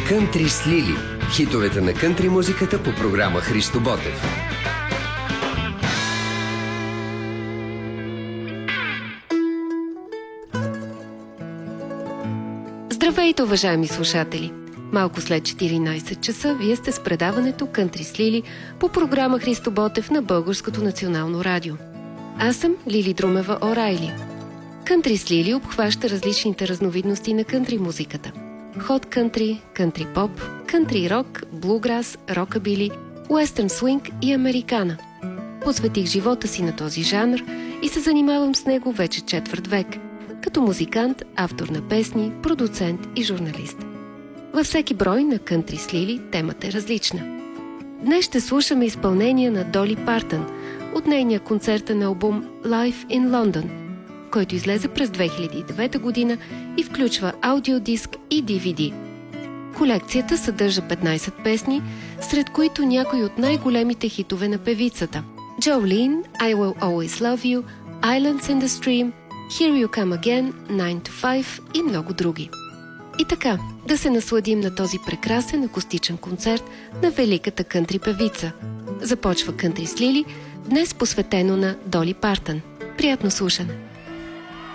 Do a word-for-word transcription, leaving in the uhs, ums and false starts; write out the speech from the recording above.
Кънтри с Лили. Хитовете на кънтри музиката по програма Христо Ботев. Здравейте, уважаеми слушатели! Малко след четиринайсет часа вие сте с предаването Кънтри с Лили по програма Христо Ботев на Българското национално радио. Аз съм Лили Друмева Орайли. Кънтри с Лили обхваща различните разновидности на кънтри музиката. Хот кънтри, кънтри поп, кънтри рок, блуграс, рокабили, уестърн свинг и американа. Посветих живота си на този жанр и се занимавам с него вече четвърт век, като музикант, автор на песни, продуцент и журналист. Във всеки брой на Кънтри с Лили темата е различна. Днес ще слушаме изпълнение на Доли Партън от нейния концертен албум Live in London, който излезе през две хиляди и девета година и включва аудиодиск и ди ви ди. Колекцията съдържа петнайсет песни, сред които някои от най-големите хитове на певицата: Jolene, I Will Always Love You, Islands in the Stream, Here You Come Again, nine to five и много други. И така, да се насладим на този прекрасен акустичен концерт на великата кънтри певица. Започва Кънтри с Лили, днес посветено на Доли Партън. Приятно слушане!